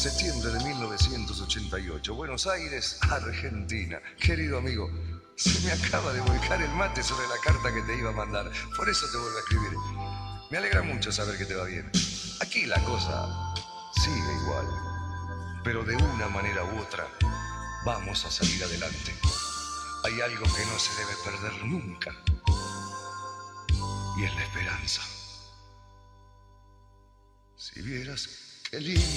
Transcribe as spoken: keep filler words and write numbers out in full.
septiembre de mil novecientos ochenta y ocho, Buenos Aires, Argentina. Querido amigo, se me acaba de volcar el mate sobre la carta que te iba a mandar. Por eso te vuelvo a escribir. Me alegra mucho saber que te va bien. Aquí la cosa sigue igual, pero de una manera u otra vamos a salir adelante. Hay algo que no se debe perder nunca, y es la esperanza. Si vieras qué lindo